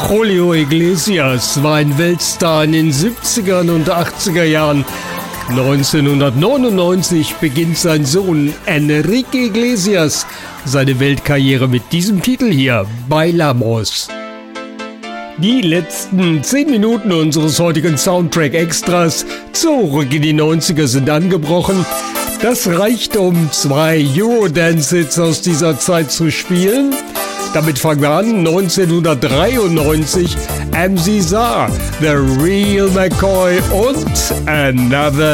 Julio Iglesias war ein Weltstar in den 70er und 80er Jahren. 1999 beginnt sein Sohn Enrique Iglesias seine Weltkarriere mit diesem Titel hier, Bailamos. Die letzten 10 Minuten unseres heutigen Soundtrack-Extras zurück in die 90er sind angebrochen. Das reicht, um 2 Eurodance-Hits aus dieser Zeit zu spielen. Damit fangen wir an, 1993, MC Zar, The Real McCoy und Another